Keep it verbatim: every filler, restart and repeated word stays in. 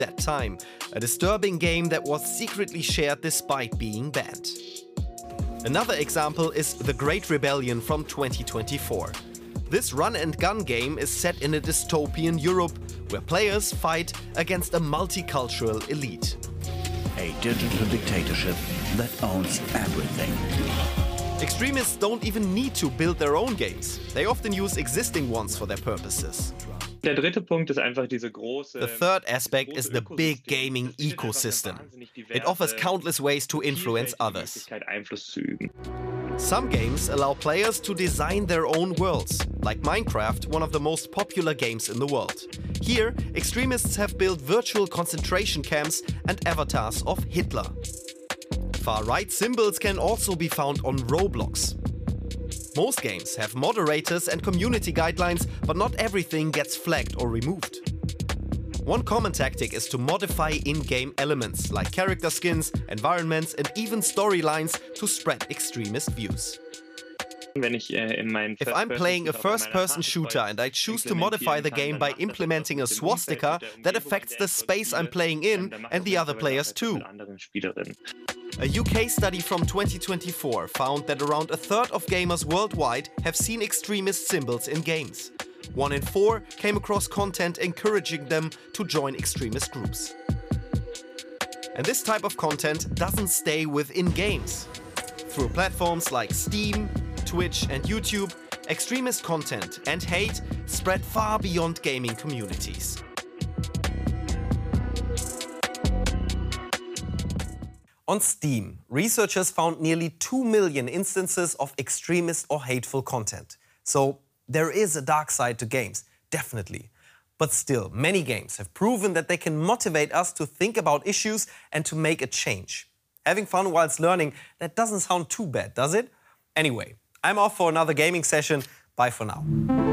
that time, a disturbing game that was secretly shared despite being banned. Another example is The Great Rebellion from twenty twenty-four. This run-and-gun game is set in a dystopian Europe, where players fight against a multicultural elite. A digital dictatorship that owns everything. Extremists don't even need to build their own games. They often use existing ones for their purposes. Der dritte Punkt ist einfach diese große. The third aspect is the big gaming ecosystem. It offers countless ways to influence others. Einfluss zu üben. Some games allow players to design their own worlds, like Minecraft, one of the most popular games in the world. Here, extremists have built virtual concentration camps and avatars of Hitler. Far-right symbols can also be found on Roblox. Most games have moderators and community guidelines, but not everything gets flagged or removed. One common tactic is to modify in-game elements, like character skins, environments and even storylines to spread extremist views. If I'm playing a first-person shooter and I choose to modify the game by implementing a swastika, that affects the space I'm playing in and the other players too. A U K study from twenty twenty-four found that around a third of gamers worldwide have seen extremist symbols in games. One in four came across content encouraging them to join extremist groups. And this type of content doesn't stay within games. Through platforms like Steam, Twitch and YouTube, extremist content and hate spread far beyond gaming communities. On Steam, researchers found nearly two million instances of extremist or hateful content. So there is a dark side to games, definitely. But still, many games have proven that they can motivate us to think about issues and to make a change. Having fun whilst learning, that doesn't sound too bad, does it? Anyway, I'm off for another gaming session. Bye for now.